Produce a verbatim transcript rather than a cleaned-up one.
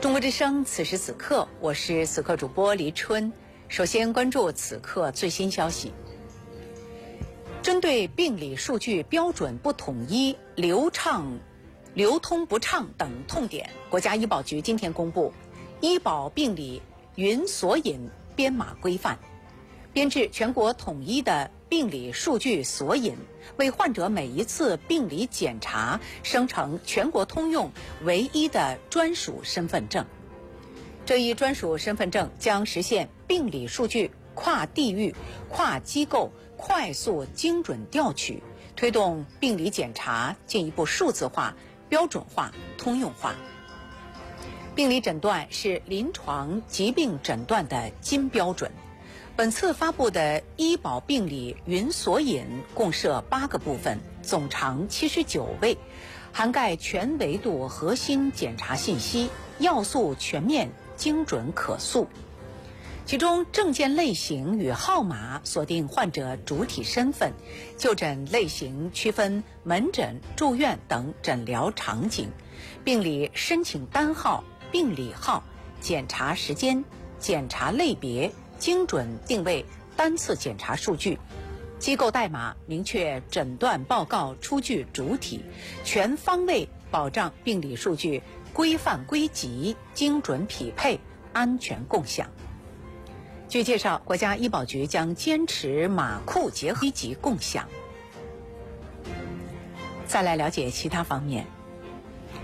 中国之声，此时此刻，我是此刻主播黎春。首先关注此刻最新消息。针对病理数据标准不统一、流畅、流通不畅等痛点，国家医保局今天公布《医保病理云索引编码规范》，编制全国统一的病理数据索引，为患者每一次病理检查生成全国通用唯一的专属身份证。这一专属身份证将实现病理数据跨地域、跨机构快速精准调取，推动病理检查进一步数字化、标准化、通用化。病理诊断是临床疾病诊断的金标准。本次发布的医保病理云索引共设八个部分，总长七十九位，涵盖全维度核心检查信息，要素全面、精准可溯。其中证件类型与号码锁定患者主体身份，就诊类型区分门诊、住院等诊疗场景，病理申请单号、病理号、检查时间、检查类别，精准定位单次检查数据，机构代码明确诊断报告出具主体，全方位保障病理数据规范归集、精准匹配、安全共享。据介绍，国家医保局将坚持码库结合、归集共享。再来了解其他方面。